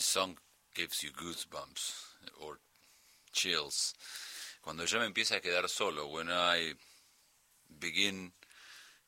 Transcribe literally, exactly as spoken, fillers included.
song gives you goosebumps or chills. Cuando yo me empieza a quedar solo, when I begin